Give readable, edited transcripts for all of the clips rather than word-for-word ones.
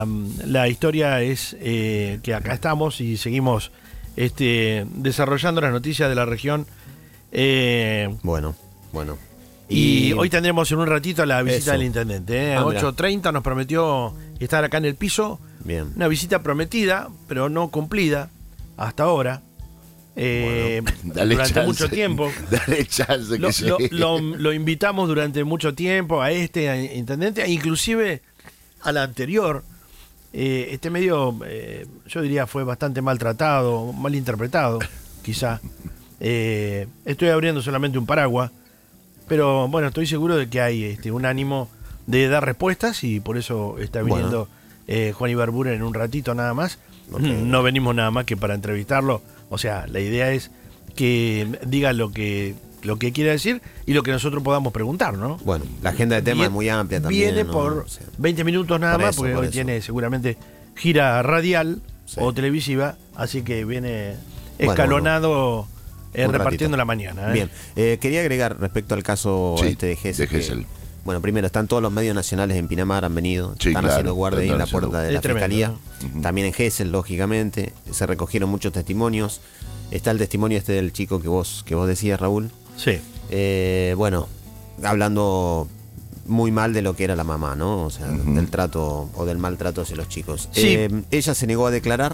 La historia es que acá estamos y seguimos desarrollando las noticias de la región. Bueno. Y hoy tendremos en un ratito la visita del intendente. 8:30 nos prometió estar acá en el piso. Bien. Una visita prometida, pero no cumplida hasta ahora. Durante mucho tiempo. Dale chance que lo invitamos durante mucho tiempo a intendente, inclusive a la anterior. Medio, yo diría, fue bastante maltratado, mal interpretado, quizá. Estoy abriendo solamente un paraguas, pero bueno, estoy seguro de que hay un ánimo de dar respuestas y por eso está viniendo Juan Ibarburen en un ratito nada más. Okay. No venimos nada más que para entrevistarlo. O sea, la idea es que diga lo que quiere decir y lo que nosotros podamos preguntar, ¿no? Bueno, la agenda de temas es muy amplia también. Viene por 20 minutos nada más, porque hoy tiene seguramente gira radial o televisiva, así que viene escalonado repartiendo la mañana. Bien, quería agregar respecto al caso de Gesell. Bueno, primero, están todos los medios nacionales en Pinamar, han venido, están haciendo guardia ahí en la puerta de la Fiscalía, ¿no? También en Gesell, lógicamente, se recogieron muchos testimonios. Está el testimonio del chico que vos decías, Raúl. Sí. Bueno, hablando muy mal de lo que era la mamá, ¿no? O sea, del trato o del maltrato hacia los chicos. Sí. Ella se negó a declarar.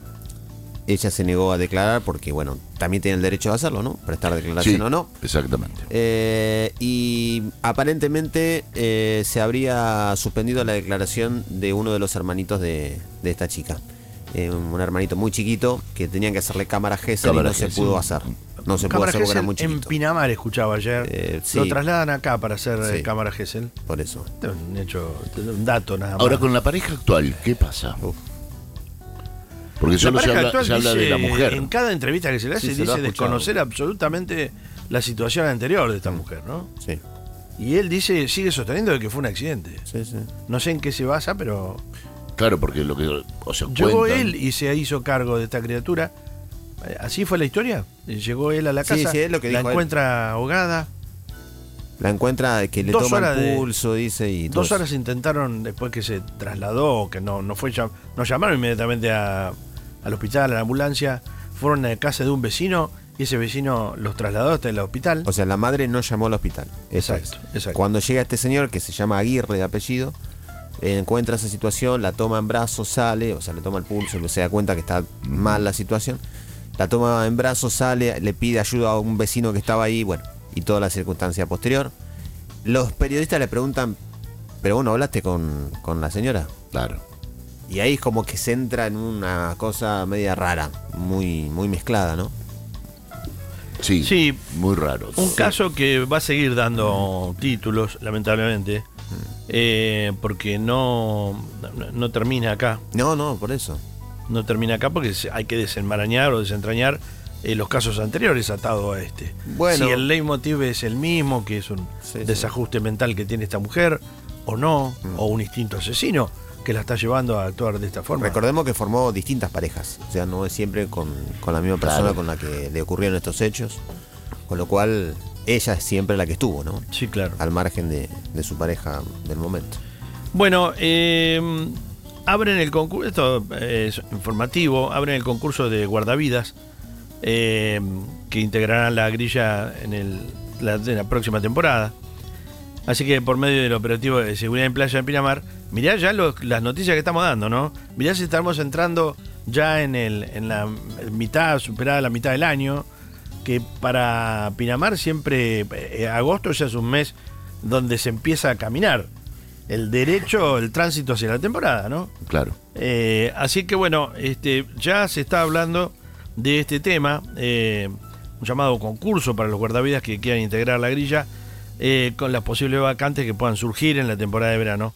Porque, bueno, también tiene el derecho de hacerlo, ¿no? Prestar declaración o no. Exactamente. Y aparentemente se habría suspendido la declaración de uno de los hermanitos de esta chica. Un hermanito muy chiquito que tenían que hacerle cámara Gesell y no se pudo hacer. No se pudo hacer porque era muy chiquito. En Pinamar escuchaba ayer. Sí. Lo trasladan acá para hacer cámara Gesell. Por eso. Un dato nada más. Ahora, con la pareja actual, ¿qué pasa? Porque solo se habla de la mujer. En cada entrevista que se le hace dice desconocer absolutamente la situación anterior de esta mujer, ¿no? Sí. Y él sigue sosteniendo de que fue un accidente. Sí. No sé en qué se basa, pero... Claro, porque lo que... Llegó él y se hizo cargo de esta criatura. ¿Así fue la historia? Llegó él a la casa, es lo que la dijo encuentra ahogada. La encuentra que le toma el pulso, dice. Y 2 horas intentaron, después que se trasladó, que no fue, nos llamaron inmediatamente al hospital, a la ambulancia, fueron a casa de un vecino y ese vecino los trasladó hasta el hospital. O sea, la madre no llamó al hospital. Exacto. Cuando llega este señor, que se llama Aguirre de apellido, encuentra esa situación, la toma en brazos, sale, o sea, le toma el pulso, se da cuenta que está mal la situación, la toma en brazos, sale, le pide ayuda a un vecino que estaba ahí, bueno, y toda la circunstancia posterior. Los periodistas le preguntan, pero bueno, ¿hablaste con la señora? Claro. Y ahí es como que se entra en una cosa media rara, muy mezclada, ¿no? Sí, muy raro. Un caso que va a seguir dando títulos, lamentablemente, porque no termina acá. No, por eso. No termina acá porque hay que desenmarañar o desentrañar los casos anteriores atados a este. Bueno, si el leitmotiv es el mismo, que es un desajuste mental que tiene esta mujer, o no, o un instinto asesino que la está llevando a actuar de esta forma. Recordemos que formó distintas parejas, o sea, no es siempre con la misma persona con la que le ocurrieron estos hechos, con lo cual ella es siempre la que estuvo, ¿no? Sí, claro. Al margen de su pareja del momento. Bueno, abren el concurso, esto es informativo, abren el concurso de guardavidas que integrarán la grilla en la próxima temporada. Así que por medio del operativo de seguridad en playa de Pinamar, mirá ya las noticias que estamos dando, ¿no? Mirá si estamos entrando ya en la mitad, superada la mitad del año, que para Pinamar siempre, agosto ya es un mes donde se empieza a caminar el tránsito hacia la temporada, ¿no? Claro. Así que bueno, ya se está hablando de este tema, un llamado concurso para los guardavidas que quieran integrar la grilla, con las posibles vacantes que puedan surgir en la temporada de verano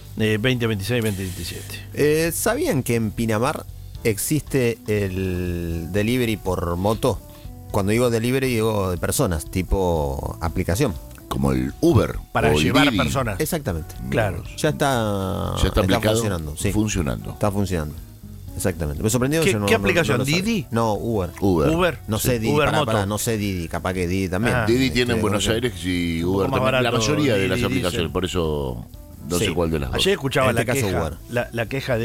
2026-2027. ¿Sabían que en Pinamar existe el delivery por moto? Cuando digo delivery digo de personas, tipo aplicación. Como el Uber. Para llevar Didi. Personas. Exactamente. Claro. Ya está funcionando. Sí. Está funcionando. Exactamente. Me sorprendió. ¿Qué aplicación? ¿Didi? No, Uber. No sé Didi. Uber No sé Didi. Capaz que Didi también. Didi tiene en Buenos Aires y Uber también. Barato, La mayoría de Didi, las aplicaciones. dicen. Por eso No Sí. sé cuál de las dos. Ayer escuchaba En este caso, queja, bueno. la queja